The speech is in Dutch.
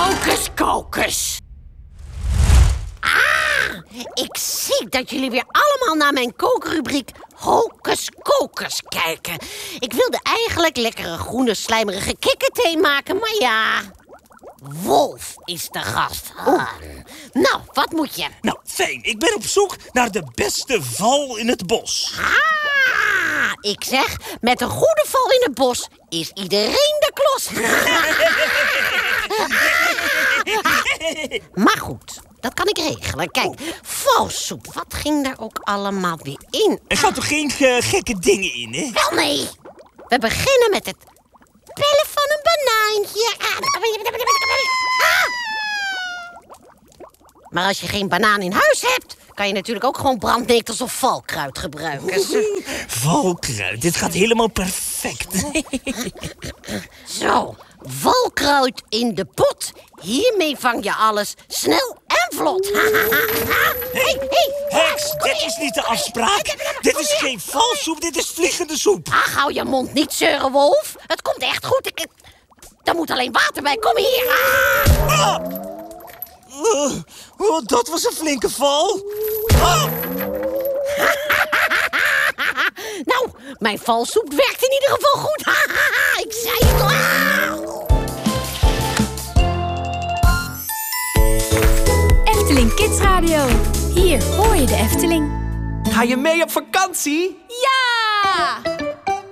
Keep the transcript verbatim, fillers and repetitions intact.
Hocus Pocus. Ah, ik zie dat jullie weer allemaal naar mijn kookrubriek Hocus Pocus kijken. Ik wilde eigenlijk lekkere groene slijmerige kikkerthee maken, maar ja... Wolf is de gast. Ah. Nou, wat moet je? Nou, fijn. Ik ben op zoek naar de beste val in het bos. Ah, ik zeg, met een goede val in het bos is iedereen de klos. Maar goed, dat kan ik regelen. Kijk, valsoep, wat ging daar ook allemaal weer in? Er gaan toch geen uh, gekke dingen in, hè? Wel nee. We beginnen met het pellen van een banaantje. Ah. Maar als je geen banaan in huis hebt, kan je natuurlijk ook gewoon brandnetels of valkruid gebruiken. Valkruid, dit gaat helemaal perfect. Zo, valkruid in de pot. Hiermee vang je alles snel en vlot. Hey, hey. Heks, dit is niet de afspraak. Dit is geen valsoep, dit is vliegende soep. Ach, hou je mond niet, zeuren, Wolf. Het komt echt goed. Ik... Er moet alleen water bij. Kom hier. Ah. Ah. Uh, oh, dat was een flinke val. Ah. Nou, mijn valsoep werkt in ieder geval goed. Ik zei het al. Efteling Kids Radio. Hier hoor je de Efteling. Ga je mee op vakantie?